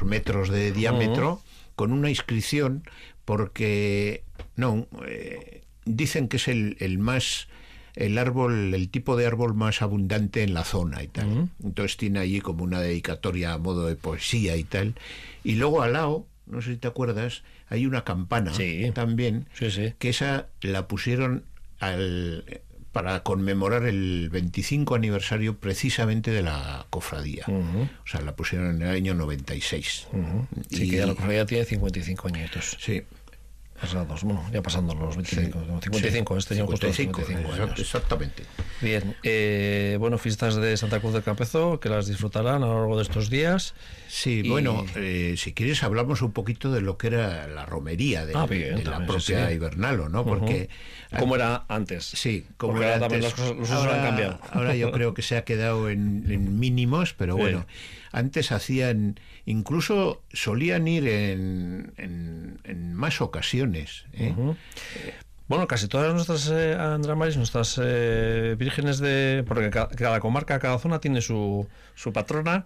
metros de diámetro, con una inscripción, porque dicen que es el tipo de árbol más abundante en la zona y tal. Entonces tiene allí como una dedicatoria a modo de poesía y tal. Y luego al lado, no sé si te acuerdas, hay una campana también, que esa la pusieron para conmemorar el 25 aniversario precisamente de la cofradía. O sea, la pusieron en el año 96. Sí, que ya la cofradía tiene 55 añitos. Sí. Pasados, bueno, ya pasando los 25, 55, este año justo 55 años. Exactamente. Bien, bueno, fiestas de Santa Cruz del Campezo, que las disfrutarán a lo largo de estos días. Sí, bueno, si quieres hablamos un poquito de lo que era la romería de la propia Hibernalo, ¿no? Porque ¿cómo era antes? Sí, como era antes. Los usos han cambiado. Ahora yo creo que se ha quedado en mínimos, pero bueno, antes hacían, incluso solían ir en más ocasiones. Bueno, casi todas nuestras Andramaris, nuestras vírgenes porque cada comarca, cada zona tiene su patrona,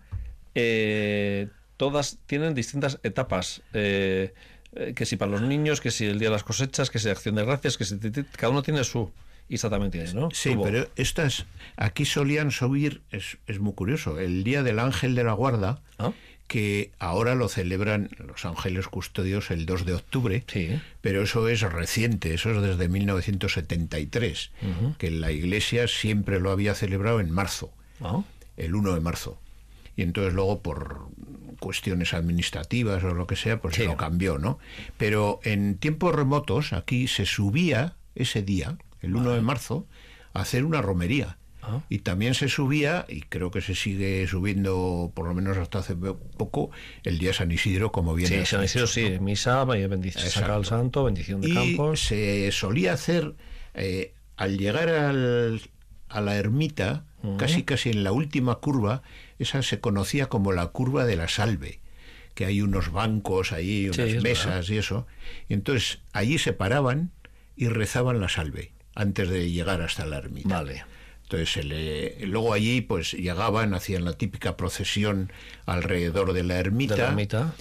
todas tienen distintas etapas, que si para los niños, que si el día de las cosechas, que si Acción de Gracias, que si cada uno tiene su, y esa también tiene, ¿no? Sí, pero estas aquí solían subir, es muy curioso, el día del Ángel de la Guarda, que ahora lo celebran los ángeles custodios el 2 de octubre, pero eso es reciente, eso es desde 1973, que la Iglesia siempre lo había celebrado en marzo, el 1 de marzo. Y entonces luego por cuestiones administrativas o lo que sea, pues lo cambió, ¿no? Pero en tiempos remotos aquí se subía ese día, el 1 de marzo, a hacer una romería. Y también se subía, y creo que se sigue subiendo por lo menos hasta hace poco, el día San Isidro, como viene. Sí, San Isidro, sí, misa, bendición, saca al santo, bendición de campos. Y se solía hacer, al llegar a la ermita, casi en la última curva, esa se conocía como la curva de la Salve, que hay unos bancos ahí, unas mesas y eso, y entonces allí se paraban y rezaban la Salve antes de llegar hasta la ermita. Vale. Entonces luego allí pues llegaban, hacían la típica procesión alrededor de la ermita.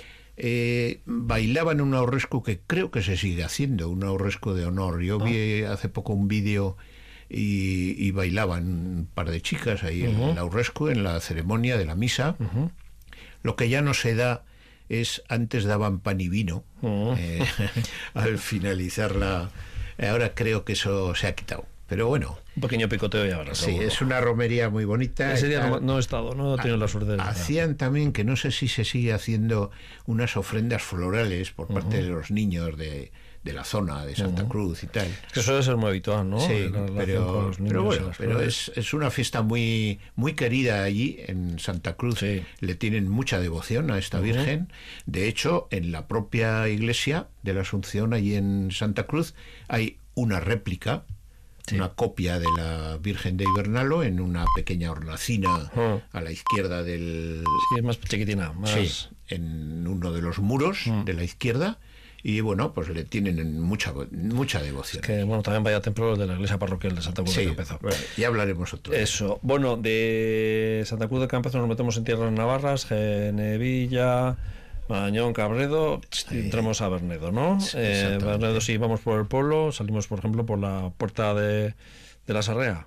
Bailaban un aurrescu que creo que se sigue haciendo, un aurrescu de honor. Yo vi hace poco un vídeo y bailaban un par de chicas ahí en el aurrescu, en la ceremonia de la misa. Lo que ya no se da es, antes daban pan y vino al finalizar ahora creo que eso se ha quitado. Pero bueno, un pequeño picoteo y ahora. Sí, es una romería muy bonita. Ese día no he estado, no he tenido la suerte de hacían también, que no sé si se sigue haciendo, unas ofrendas florales por parte de los niños de la zona de Santa Cruz y tal. Eso debe ser muy habitual, ¿no? Sí, pero bueno, es una fiesta muy, muy querida allí en Santa Cruz. Le tienen mucha devoción a esta Virgen. De hecho, en la propia iglesia de la Asunción, allí en Santa Cruz, hay una réplica, una copia de la Virgen de Hibernalo en una pequeña hornacina a la izquierda del... Sí, es más chiquitina. Sí, en uno de los muros de la izquierda. Y bueno, pues le tienen mucha devoción. Es que bueno, también vaya templo de la iglesia parroquial de Santa Cruz de Campezo. Bueno, ya hablaremos otro día. Eso. Bueno, de Santa Cruz de Campezo nos metemos en tierras navarras, Genevilla, Marañón, Cabredo, entramos a Bernedo, ¿no? Bernedo, sí, vamos por el pueblo, salimos, por ejemplo, por la puerta de la Sarrea.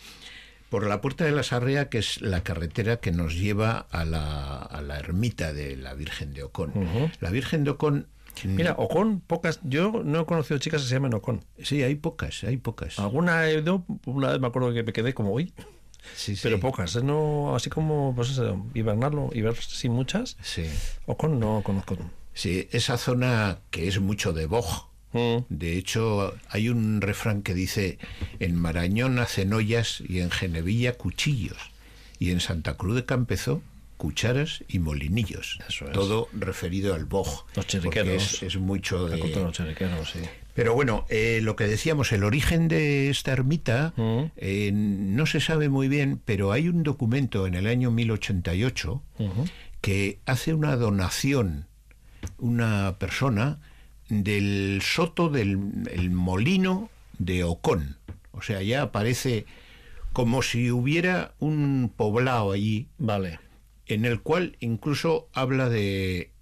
Por la puerta de la Sarrea, que es la carretera que nos lleva a la ermita de la Virgen de Ocón. La Virgen de Ocón... Mira, Ocón, pocas. Yo no he conocido chicas que se llamen Ocón. Sí, hay pocas. Alguna he ido, una vez me acuerdo que me quedé como hoy. Sí. Pero pocas, no, así como pues eso, Hibernalo, sí muchas. Sí. Ocón no conozco. Sí, esa zona que es mucho de boj. De hecho, hay un refrán que dice: en Marañón hacen ollas y en Genevilla cuchillos, y en Santa Cruz de Campezo cucharas y molinillos. Eso es. Todo referido al boj. Los chirriqueros. Es mucho de... Los chirriqueros, sí. Pero bueno, lo que decíamos, el origen de esta ermita no se sabe muy bien, pero hay un documento en el año 1088 que hace una donación una persona del soto del molino de Ocón. O sea, ya aparece como si hubiera un poblado allí. Vale. En el cual incluso habla de